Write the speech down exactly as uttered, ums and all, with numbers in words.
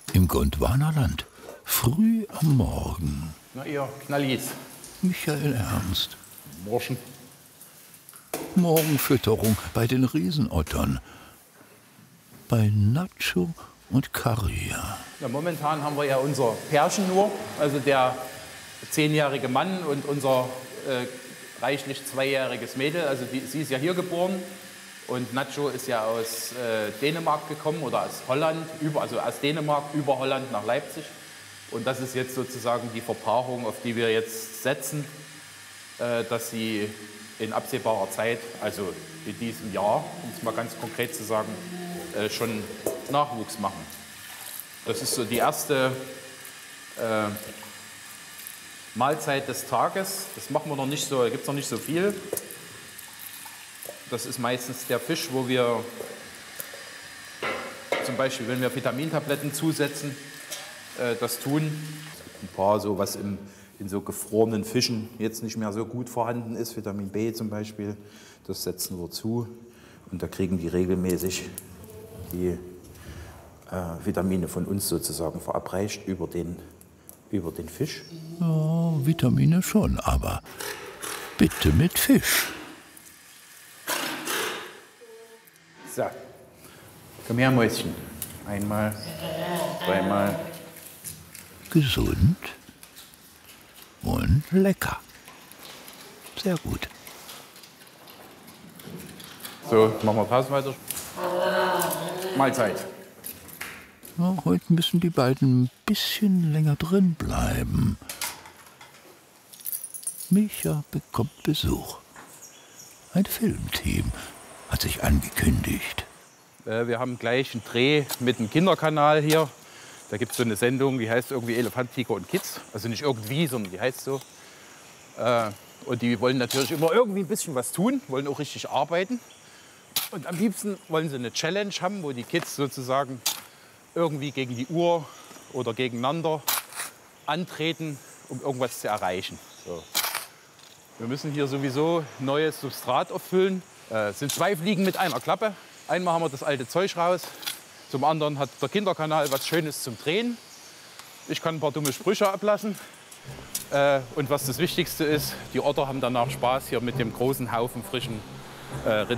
Im Gondwanaland, früh am Morgen. Na ihr Knallis. Michael Ernst. Morschen. Morgenfütterung bei den Riesenottern. Bei Nacho und Caria. Ja, momentan haben wir ja unser Pärchen nur, also der zehnjährige Mann und unser äh, reichlich zweijähriges Mädel. Also die, sie ist ja hier geboren und Nacho ist ja aus äh, Dänemark gekommen oder aus Holland, über, also aus Dänemark über Holland nach Leipzig. Und das ist jetzt sozusagen die Verpaarung, auf die wir jetzt setzen, äh, dass sie in absehbarer Zeit, also in diesem Jahr, um es mal ganz konkret zu sagen, äh, schon Nachwuchs machen. Das ist so die erste äh, Mahlzeit des Tages. Das machen wir noch nicht so, da gibt es noch nicht so viel. Das ist meistens der Fisch, wo wir zum Beispiel, wenn wir Vitamintabletten zusetzen, äh, das tun. Ein paar so, was im, in so gefrorenen Fischen jetzt nicht mehr so gut vorhanden ist, Vitamin B zum Beispiel, das setzen wir zu. Und da kriegen die regelmäßig die äh, Vitamine von uns sozusagen verabreicht über den, über den Fisch. Ja, Vitamine schon, aber bitte mit Fisch. So, komm her, Mäuschen. Einmal, zweimal. Gesund und lecker. Sehr gut. So, machen wir Pause weiter. Mahlzeit. Ja, heute müssen die beiden ein bisschen länger drin bleiben. Micha bekommt Besuch. Ein Filmteam hat sich angekündigt. Äh, wir haben gleich einen Dreh mit dem Kinderkanal hier. Da gibt es so eine Sendung, die heißt irgendwie Elefant, Tiger und Kids. Also nicht irgendwie, sondern die heißt so. Äh, und die wollen natürlich immer irgendwie ein bisschen was tun, wollen auch richtig arbeiten. Und am liebsten wollen sie eine Challenge haben, wo die Kids sozusagen irgendwie gegen die Uhr oder gegeneinander antreten, um irgendwas zu erreichen. So. Wir müssen hier sowieso neues Substrat auffüllen. Es sind zwei Fliegen mit einer Klappe. Einmal haben wir das alte Zeug raus. Zum anderen hat der Kinderkanal was Schönes zum Drehen. Ich kann ein paar dumme Sprüche ablassen. Und was das Wichtigste ist, die Otter haben danach Spaß hier mit dem großen Haufen frischen äh,